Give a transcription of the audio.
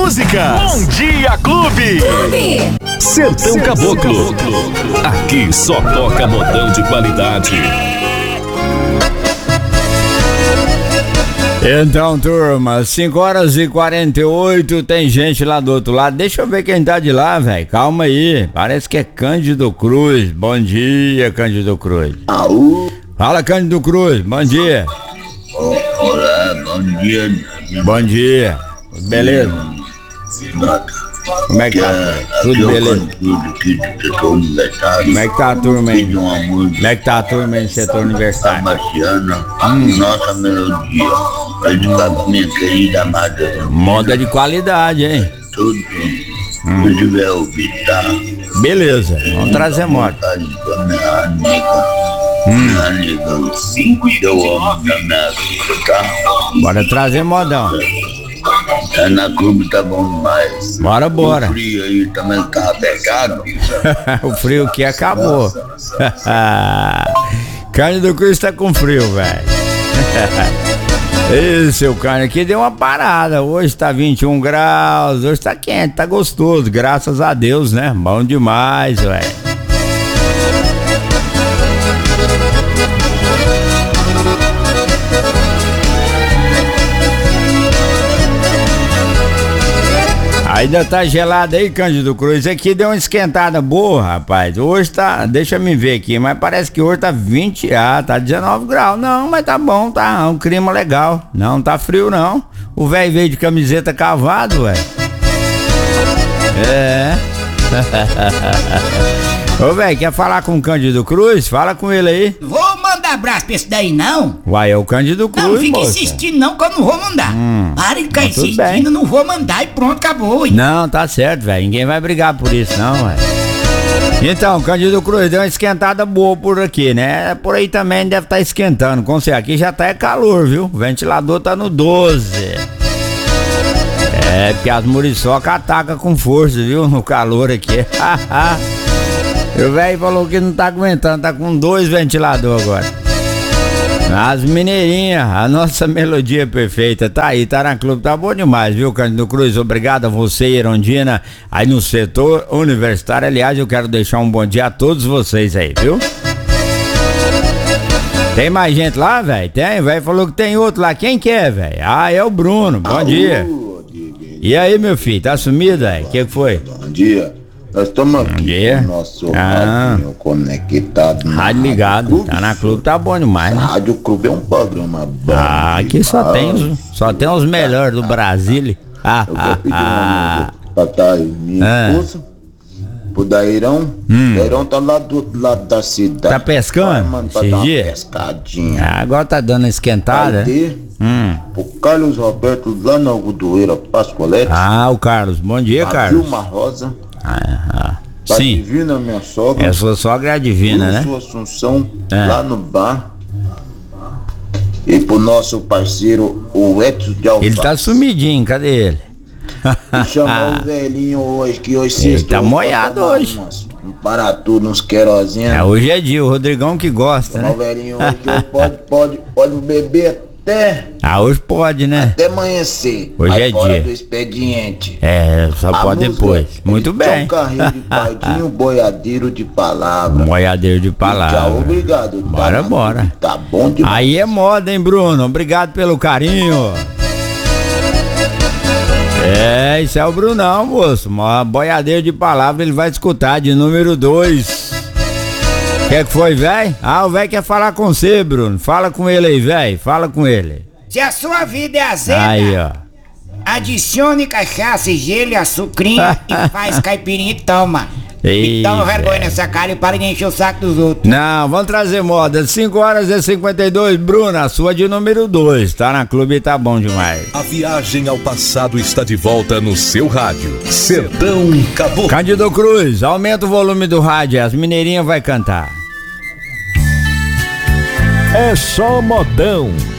música. Bom Dia Clube. Sertão Caboclo. Aqui só toca modão de qualidade. Então, turma, 5h48, tem gente lá do outro lado. Deixa eu ver quem tá de lá, velho. Calma aí. Parece que é Cândido Cruz. Bom dia, Cândido Cruz. Alô? Fala, Cândido Cruz. Bom dia. Olá, bom dia. Bom dia. Beleza? Como é que tá? Tudo beleza? Como é que tá a turma aí? Como é que tá a turma aí no setor universitário? Marciana, nossa melodia. Vai de cá pra minha querida amada. Moda de qualidade, hein? Tudo. Se tiver ouvido, tá? Beleza, vamos trazer moda. Minha nega, eu amo da minha vida, tá? Bora trazer modão. Tá na clube, tá bom demais. Bora. O frio aí também tá pegado. O frio que acabou. Cândido Cruz tá com frio, velho. Esse seu Cândido aqui deu uma parada. Hoje tá 21 graus, hoje tá quente, tá gostoso, graças a Deus, né? Bom demais, velho. Ainda tá gelado aí, Cândido Cruz. Aqui deu uma esquentada boa, rapaz. Hoje tá, deixa me ver aqui, mas parece que hoje tá 20, tá 19 graus. Não, mas tá bom, tá um clima legal. Não tá frio, não. O velho veio de camiseta cavado, velho. É. Ô, velho, quer falar com o Cândido Cruz? Fala com ele aí. Vou mandar abraço pra esse daí, não. Uai, é o Cândido Cruz, não, fica moça. insistindo não, que eu não vou mandar. Para de ficar tudo insistindo, bem. não vou mandar e pronto, acabou. Hein? Não, tá certo, velho. Ninguém vai brigar por isso, não, velho. Então, Cândido Cruz, deu uma esquentada boa por aqui, né? Por aí também deve estar esquentando. Com certeza, aqui já tá calor, viu? O ventilador tá no 12. É, porque as muriçoca atacam com força, viu? No calor aqui. O velho falou que não tá aguentando, tá com 2 ventiladores agora. As mineirinhas, a nossa melodia perfeita, tá aí, tá na clube, tá bom demais, viu, Cândido Cruz? Obrigado a você, Irondina, aí no setor universitário. Aliás, eu quero deixar um bom dia a todos vocês aí, viu? Tem mais gente lá, velho? Tem, velho falou que tem outro lá. Quem que é, velho? Ah, é o Bruno, bom dia. E aí, meu filho, tá sumido, velho? O que foi? Bom dia. Nós estamos aqui com o nosso rádio conectado. Rádio ligado, Clube. tá na clube, tá bom demais, né? Rádio Clube é um programa bom. Aqui só tem os melhores do Brasil. Eu vou pedir uma música pra tá aí, minha esposa, pro Dairão. Dairão tá lá do outro lado da cidade. Tá pescando? Mano, pra Esses dar uma dias? pescadinha. Agora tá dando uma esquentada. Pro Carlos Roberto lá na Algodoeira, Pascoalete. O Carlos, bom dia, A Carlos. Vilma Rosa. Sim. Divina, minha sogra. É sua sogra, a divina, né? Sua Assunção, lá no bar. E pro nosso parceiro, o Edson de Alface. Ele tá sumidinho, cadê ele? E chamar o velhinho hoje, que hoje Ele tá moiado hoje. Um para tudo, uns querosinhos. Hoje é dia, o Rodrigão que gosta, né? O velhinho hoje pode beber até hoje pode, né? até amanhecer. Hoje Aí é fora dia. do expediente. Só A pode música depois. Muito bem. John Carreiro de Pardinho, boiadeiro de palavra. Boiadeiro de palavra. Tchau, obrigado. Bora. Tá bom demais. Aí é moda, hein, Bruno? Obrigado pelo carinho. Isso é o Brunão, moço. Boiadeiro de palavra, ele vai escutar de número 2. Que foi, velho? O velho quer falar com você, Bruno. Fala com ele aí, velho. Fala com ele. Se a sua vida é azeda, Aí, ó. adicione cachaça e gelo e açucrinho e faz caipirinha e toma. E toma vergonha nessa cara e para de encher o saco dos outros. Não, vamos trazer moda. 5h52, Bruno, a sua de número 2. Tá na clube e tá bom demais. A viagem ao passado está de volta no seu rádio. Sertão Caboclo. Cândido Cruz, aumenta o volume do rádio, as mineirinhas vai cantar. É só modão.